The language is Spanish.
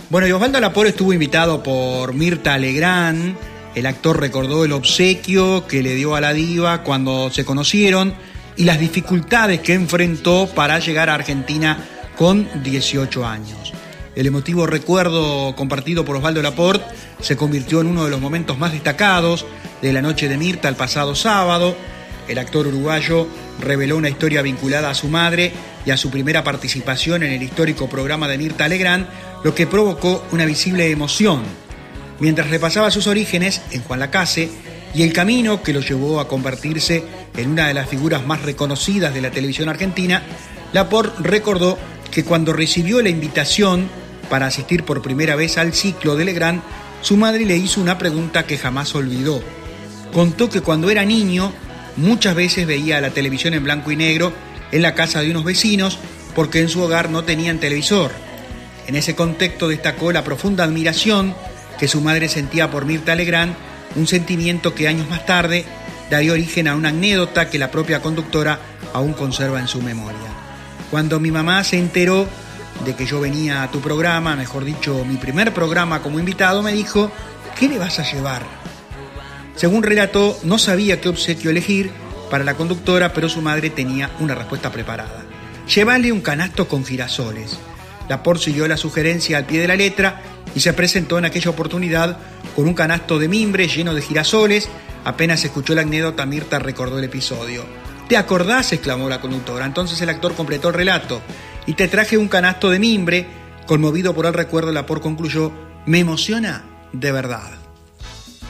Bueno, y Osvaldo Laport estuvo invitado por Mirta Legrand. El actor recordó el obsequio que le dio a la diva cuando se conocieron y las dificultades que enfrentó para llegar a Argentina con 18 años. El emotivo recuerdo compartido por Osvaldo Laport se convirtió en uno de los momentos más destacados de la noche de Mirta el pasado sábado. El actor uruguayo reveló una historia vinculada a su madre y a su primera participación en el histórico programa de Mirta Legrand, lo que provocó una visible emoción. Mientras repasaba sus orígenes en Juan Lacase y el camino que lo llevó a convertirse en una de las figuras más reconocidas de la televisión argentina, Laport recordó que cuando recibió la invitación para asistir por primera vez al ciclo de Legrand, su madre le hizo una pregunta que jamás olvidó. Contó que cuando era niño muchas veces veía la televisión en blanco y negro en la casa de unos vecinos porque en su hogar no tenían televisor. En ese contexto destacó la profunda admiración que su madre sentía por Mirta Legrand, un sentimiento que años más tarde daría origen a una anécdota que la propia conductora aún conserva en su memoria. Cuando mi mamá se enteró de que yo venía a tu programa, mejor dicho, mi primer programa como invitado, me dijo: ¿qué le vas a llevar? Según relató, no sabía qué obsequio elegir para la conductora, pero su madre tenía una respuesta preparada: llévale un canasto con girasoles. Laport siguió la sugerencia al pie de la letra y se presentó en aquella oportunidad con un canasto de mimbre lleno de girasoles. Apenas escuchó la anécdota, Mirta recordó el episodio. ¿Te acordás?, exclamó la conductora. Entonces el actor completó el relato: y te traje un canasto de mimbre. Conmovido por el recuerdo, Laport concluyó: me emociona de verdad.